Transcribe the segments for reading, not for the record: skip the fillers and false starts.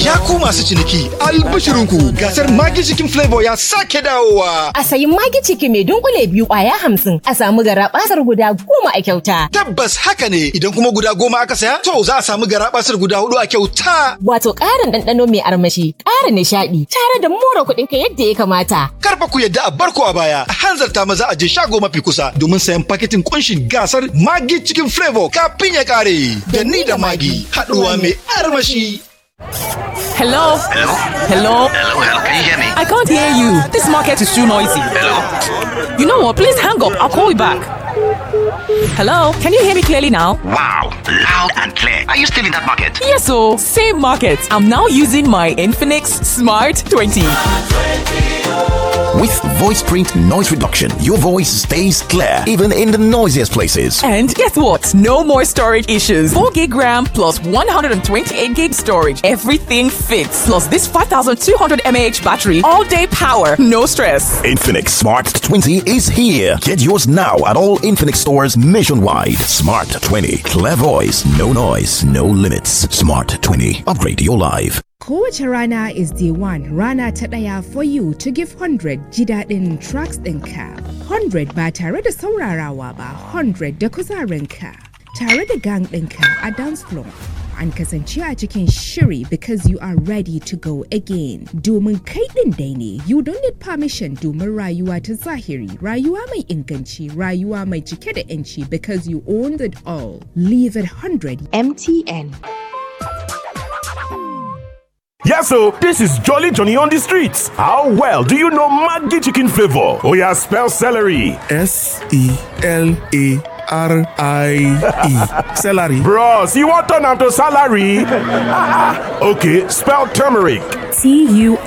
Ya ku masu ciniki, albishirinku gasar Maggi Chicken Flavor ya sake dawowa. A sayi Maggi Chicken mai dunkule 2 kwaya 50, a samu garabasar guda 10 a kyauta. Tabbas haka ne, idan kuma guda 10 aka saya, to za a samu garabasar guda 4 a kyauta. Wato ƙarin ɗanɗano mai armashi, ƙara nishaɗi, tare da more kuɗinka yadda ya kamata. Karfa ku yadda a barko a baya, a hanzarta maza a je shago mafi kusa domin sayan paketin kunshin gasar Maggi Chicken Flavor kafin ya kare. Da ni da Maggi, haɗuwa mai armashi. Hello? Hello? Hello? Hello? Can you hear me? I can't hear you. This market is too noisy. Hello? You know what? Please hang up. I'll call you back. Hello? Can you hear me clearly now? Wow, loud and clear. Are you still in that market? Yes, so same market. I'm now using my Infinix Smart 20. With voice print noise reduction, your voice stays clear even in the noisiest places. And guess what? No more storage issues. 4 gig RAM plus 128 gig storage. Everything fits. Plus this 5200 mAh battery. All day power. No stress. Infinix Smart 20 is here. Get yours now at all Infinix stores nationwide. Smart 20. Clear voice. No noise. No limits. Smart 20. Upgrade your life. Kowace rana is day one, rana ta ɗaya for you to give 100 ji daɗin tracks ɗinka. 100 ba tare da saurarawa ba, 100 da kuzarinka. Tare da gang ɗinka a dance floor. An kasance a cikin shiri because you are ready to go again. Domin kai ɗin dai ne, you don't need permission domin rayuwa ta zahiri, rayuwa mai inganci, rayuwa mai cike da 'yanci because you owned it all. Leave it 100. MTN. Yes, so this is Jolly Johnny on the streets. How well do you know Maggi Chicken Flavor? Oh yeah, spell celery. Celery. Celery. Bros, you want turn am to salary? Okay, spell turmeric. Turmeric.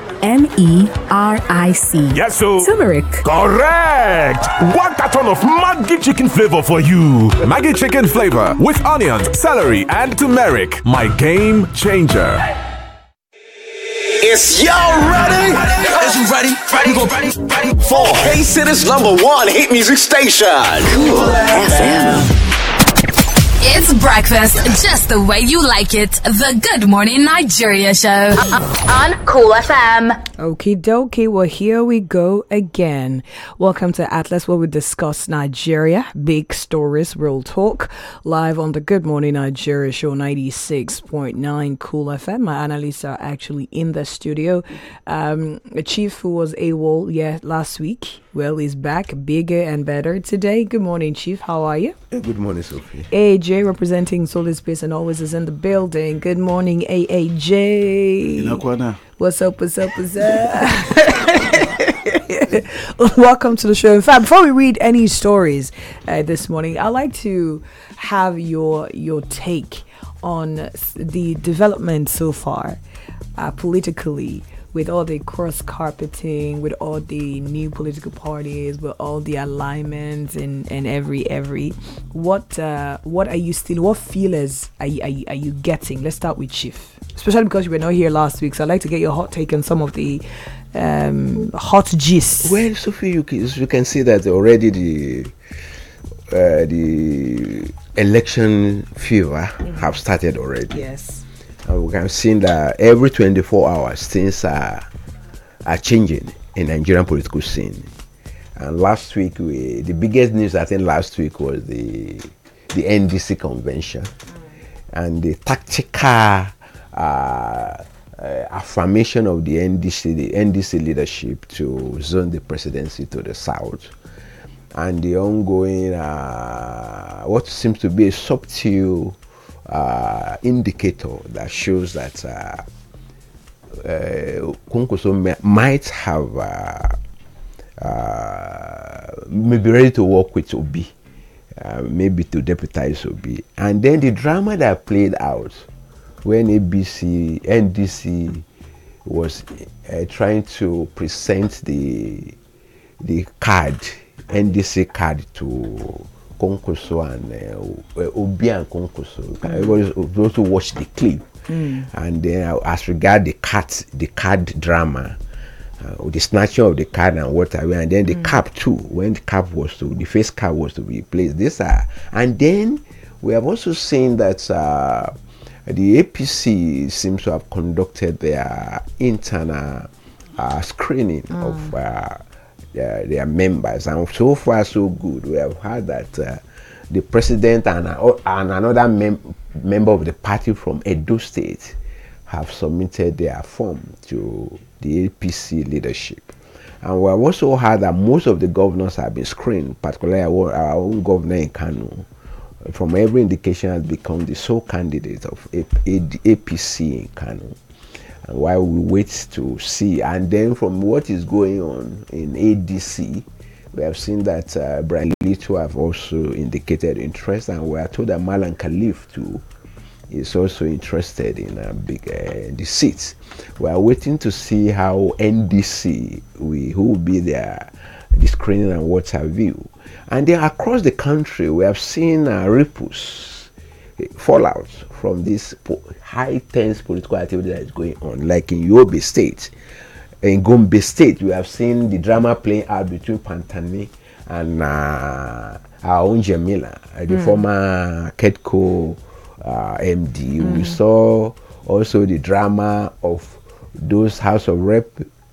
Yes, so Turmeric. correct. 1 carton of Maggi Chicken Flavor for you. Maggi Chicken Flavor with onions, celery, and turmeric. My game changer. Is y'all ready? Is you ready? Ready? For K-City's #1 hit music station. Cool FM. It's breakfast just the way you like it. The Good Morning Nigeria Show on Cool FM. Okie dokie, well, here we go again. Welcome to Atlas, where we discuss Nigeria, big stories, real talk, live on the Good Morning Nigeria Show 96.9 Cool FM. My analysts are actually in the studio. A chief who was AWOL, last week, well, is back, bigger and better today. Good morning, Chief. How are you? Good morning, Sophie. AJ, representing Solid Space and always is in the building. Good morning, AAJ. What's up? Welcome to the show. In fact, before we read any stories this morning, I'd like to have your take on the development so far politically, with all the cross-carpeting, with all the new political parties, with all the alignments and every what feelers are you getting? Let's start with Chief, especially because you were not here last week, so I'd like to get your hot take on some of the hot gist. Well, Sophie, you can see that already the election fever have started already. Yes. We can see that every 24 hours things are changing in Nigerian political scene. And last week, the biggest news I think last week was the NDC convention and the tactical affirmation of the NDC leadership to zone the presidency to the south, and the ongoing what seems to be a subtle indicator that shows that Kwankwaso might have maybe ready to work with Obi, maybe to deputize Obi. And then the drama that played out when NDC was trying to present the card, NDC card to Kwankwaso and Obi and Kwankwaso. Everybody also watched the clip. And then as regard the card drama, the snatching of the card and whatever, and then the cap too, when the face cap was to be replaced. And then we have also seen that the APC seems to have conducted their internal screening of their members, and so far so good. We have heard that the president and another member of the party from Edo State have submitted their form to the APC leadership. And we have also heard that most of the governors have been screened, particularly our own governor in Kano, from every indication has become the sole candidate of APC in Kano. And while we wait to see, and then from what is going on in ADC, we have seen that Brian Lito have also indicated interest, and we are told that Malan Khalif too is also interested in the seats. We are waiting to see how NDC, who will be the screening and what have you. And then across the country, we have seen ripples, fallout from this high tense political activity that is going on, like in Yobe State. In Gombe State, we have seen the drama playing out between Pantani and our own Jamila, the former KEDCO MD. We saw also the drama of those House of Rep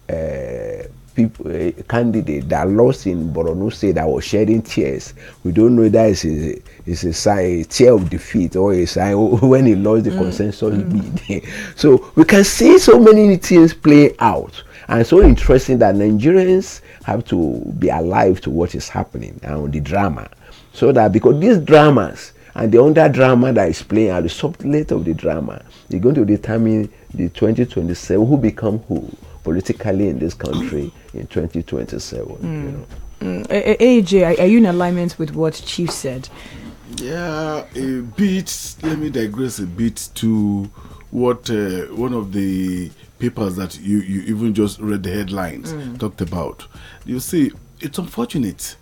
candidate that lost in Borno State that was shedding tears. We don't know that is a sign, a tear of defeat, or a sign when he lost the consensus bid. So we can see so many things play out, and so interesting that Nigerians have to be alive to what is happening and the drama, so that because these dramas and the under drama that is playing out, the subtlety of the drama, is going to determine the 2027 who become who politically in this country in 2027. AJ, are you in alignment with what Chief said? Yeah, a bit. Let me digress a bit to what one of the papers that you even just read the headlines talked about. You see, it's unfortunate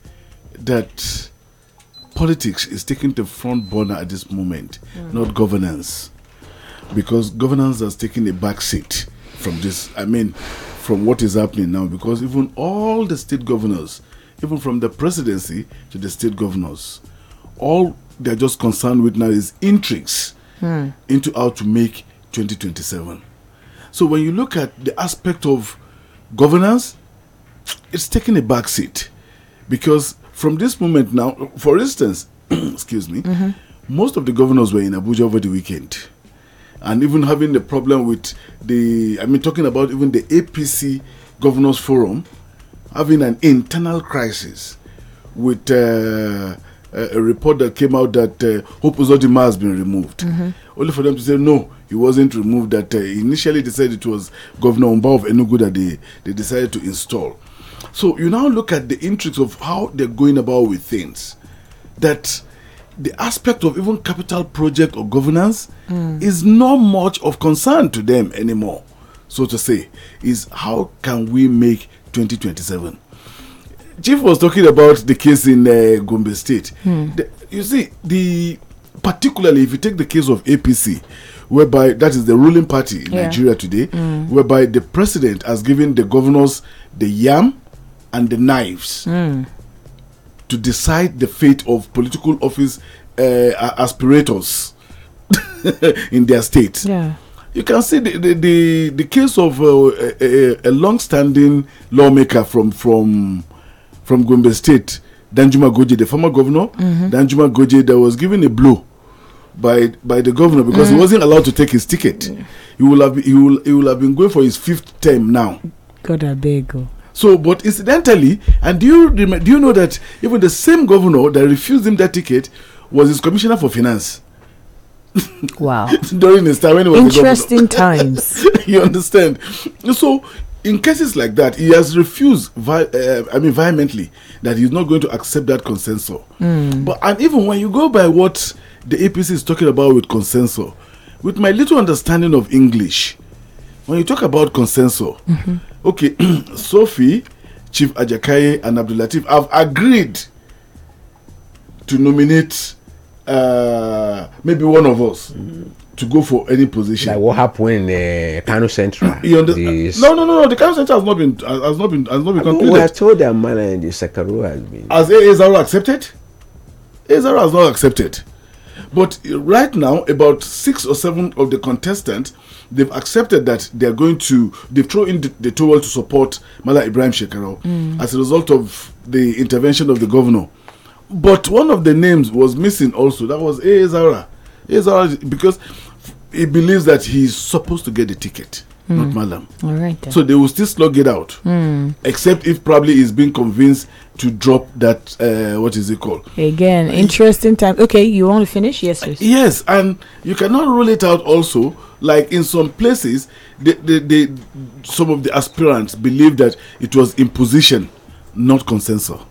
that politics is taking the front burner at this moment, not governance, because governance has taken a back seat from this. I mean, from what is happening now, because even all the state governors, even from the presidency to the state governors, all they're just concerned with now is intrigues into how to make 2027. So when you look at the aspect of governance, it's taking a back seat, because from this moment now, for instance, excuse me, most of the governors were in Abuja over the weekend, and even having the problem with talking about even the APC Governors Forum having an internal crisis with a report that came out that Hope Uzodinma has been removed. Only for them to say, no, he wasn't removed, that initially they said it was Governor Umba of Enugu that they decided to install. So you now look at the intrigues of how they're going about with things, that the aspect of even capital project or governance is not much of concern to them anymore, so to say, is how can we make 2027? Chief was talking about the case in Gombe State. You see, particularly if you take the case of APC, whereby that is the ruling party in Nigeria today, whereby the president has given the governors the yam and the knives to decide the fate of political office aspirators in their state. You can see the case of a long-standing lawmaker from Gombe State, Danjuma Goje, the former governor. Danjuma Goje, that was given a blow by the governor because he wasn't allowed to take his ticket. He will have been going for his 5th term now. God, I beg you. So, but incidentally, and do you know that even the same governor that refused him that ticket was his commissioner for finance? Wow. During his time when he was interesting times. You understand? So, in cases like that, he has refused vehemently that he's not going to accept that consensus. But and even when you go by what the APC is talking about with consensus, with my little understanding of English, when you talk about consensus, okay, Sophie, Chief Ajakaye, and Abdul Latif have agreed to nominate maybe one of us to go for any position. Like what happened in Kano Central? No. The Kano Central has not been concluded. We have told them man and the Sakaru has been. Has Ezaro accepted? Ezaro has not accepted. But right now, about 6 or 7 of the contestants, they've accepted that they've thrown in the towel to support Mala Ibrahim Shekarau as a result of the intervention of the governor. But one of the names was missing also. That was A. Zara. Because he believes that he's supposed to get the ticket, not Malam. All right. Then. So they will still slug it out, except if probably he's been convinced to drop that, what is it called? Again, interesting time. Okay, you want to finish? Yes, please. Yes, and you cannot rule it out also. Like in some places, some of the aspirants believe that it was imposition, not consensus.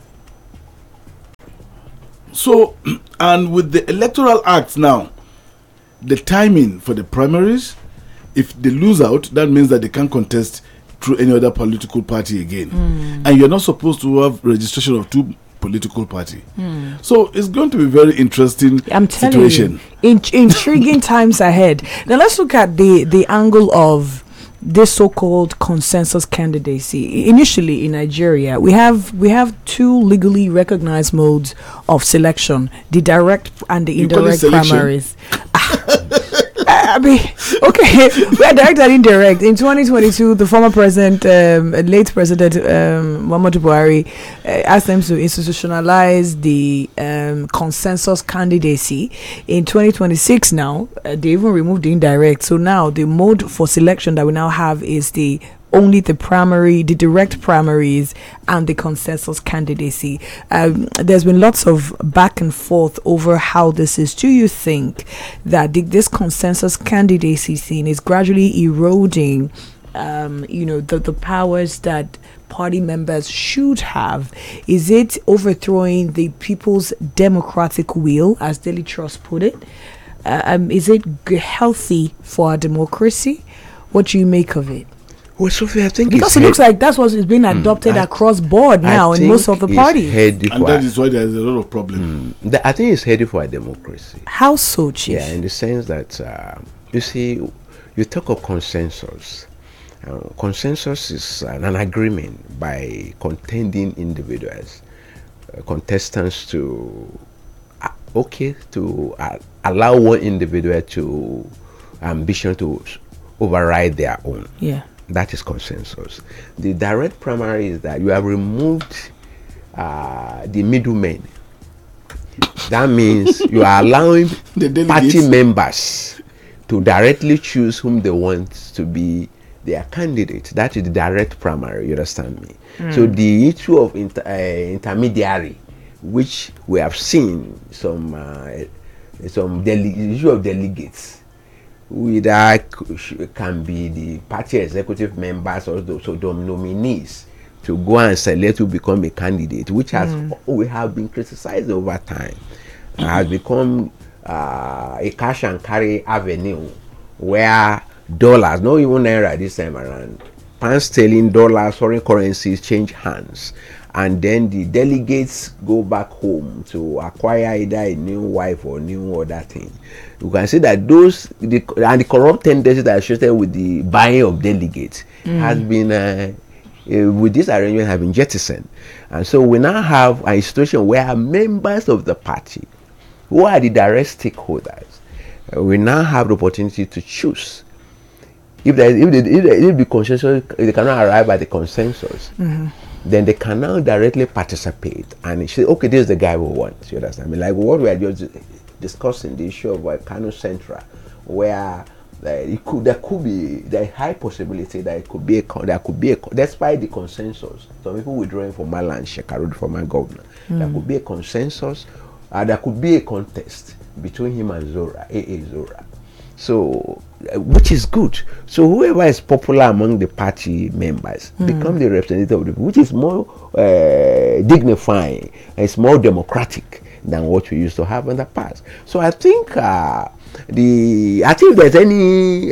So, and with the Electoral Act now, the timing for the primaries, if they lose out, that means that they can't contest through any other political party again. And you're not supposed to have registration of 2 political parties. So it's going to be very interesting situation. Intriguing times ahead. Now let's look at the angle of this so-called consensus candidacy. Initially in Nigeria, we have 2 legally recognized modes of selection: the direct and the indirect primaries. I mean, okay, we are direct and indirect. In 2022, the former president, late President Muhammadu Buhari, asked them to institutionalize the consensus candidacy. In 2026 now, they even removed the indirect. So now the mode for selection that we now have is only the direct primaries and the consensus candidacy. There's been lots of back and forth over how this is. Do you think that this consensus candidacy scene is gradually eroding, the powers that party members should have? Is it overthrowing the people's democratic will, as Daily Trust put it? Is it healthy for our democracy? What do you make of it? Well, Sophie, I think because it looks like that's what is being adopted across board now in most of the parties. And that is why there is a lot of problems. I think it's headed for a democracy. How so, Chief? Yeah, in the sense that, you see, you talk of consensus. Consensus is an agreement by contending individuals, contestants to allow one individual to ambition to override their own. Yeah. That is consensus. The direct primary is that you have removed the middlemen. That means you are allowing the party members to directly choose whom they want to be their candidate. That is the direct primary, you understand me? So the issue of intermediary, which we have seen some issue of delegates, that can be the party executive members or the nominees to go and select to become a candidate, which we have been criticized over time, has become a cash and carry avenue where dollars, not even naira this time around, pound sterling, dollars, foreign currencies change hands, and then the delegates go back home to acquire either a new wife or new other thing. You can see that the corrupt tendencies that are associated with the buying of delegates has been with this arrangement have been jettisoned, and so we now have a situation where members of the party, who are the direct stakeholders, we now have the opportunity to choose. If the consensus, they cannot arrive at the consensus, then they can now directly participate and say, okay, this is the guy we want. You understand? I mean, like what we are just discussing, the issue of Kano Central, where there could be the high possibility that there could be a despite the consensus. Some people withdrawing from Malan Shekarau, the former governor. There could be a consensus. There could be a contest between him and Zora, A.A. Zora. So, which is good. So whoever is popular among the party members become the representative of the people, which is more dignifying, it's more democratic than what we used to have in the past. So I think if there's any